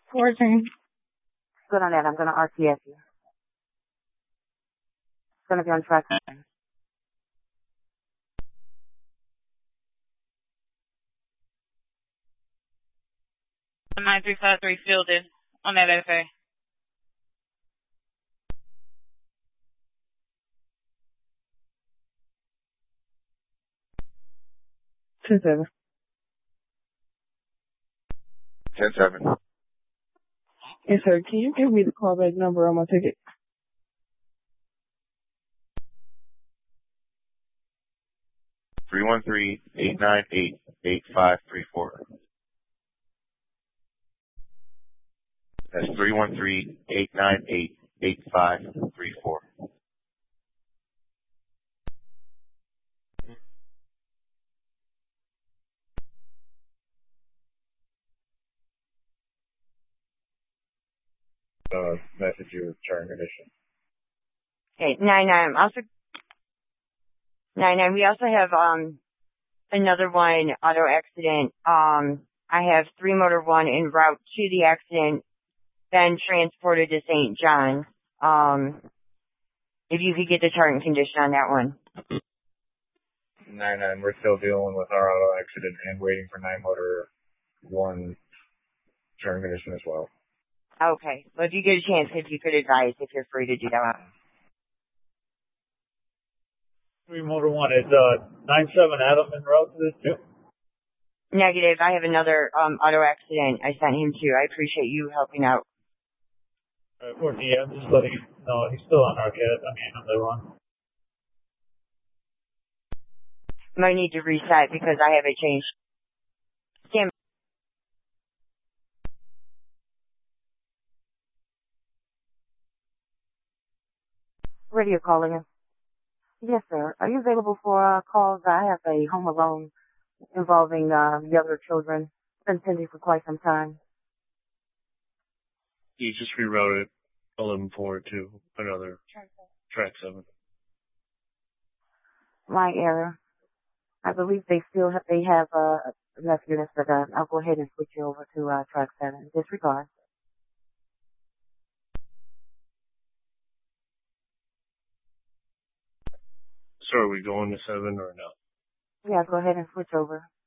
14. Good on that. I'm going to RTS you. It's going to be on track 7. 9353 fielded on that FA. Ten seven. 10-7. Yes, sir. Can you give me the callback number on my ticket? 313-898-8534. That's 313-898-8534. Message your return condition. Okay, 99. Also, 99. We also have another one, auto accident. I have 3 motor 1 en route to the accident, then transported to St. John. If you could get the chart and condition on that one. 99. We're still dealing with our auto accident and waiting for 9 motor 1 return condition as well. Okay. Well, if you get a chance, if you could advise, if you're free to do that. 3 motor 1 is 97 Adam en route to this too. Negative. I have another auto accident I sent him to. I appreciate you helping out. Courtney, I'm just letting him know he's still on Arquette. On the run. Might need to reset because I have it changed. Stand. Radio calling him. Yes, sir. Are you available for calls? I have a home alone involving younger children. Been pending for quite some time. You just rerouted 11-4 to another track 7. My error. I believe they have enough units, but I'll go ahead and switch you over to track 7. Disregard. So are we going to 7 or no? Yeah, go ahead and switch over.